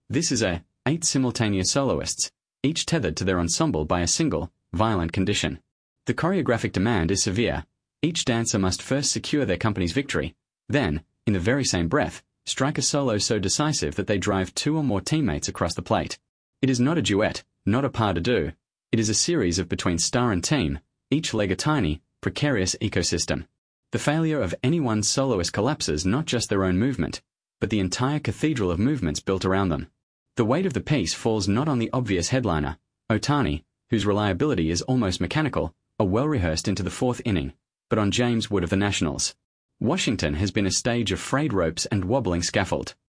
This is 8 simultaneous soloists, each tethered to their ensemble by a single, violent condition. The choreographic demand is severe. Each dancer must first secure their company's victory, then, in the very same breath, strike a solo so decisive that they drive 2 or more teammates across the plate. It is not a duet, not a pas de deux. It is a series of between star and team, each leg a tiny, precarious ecosystem. The failure of any one soloist collapses not just their own movement, but the entire cathedral of movements built around them. The weight of the piece falls not on the obvious headliner, Otani, whose reliability is almost mechanical, or well-rehearsed into the 4th inning, but on James Wood of the Nationals. Washington has been a stage of frayed ropes and wobbling scaffold.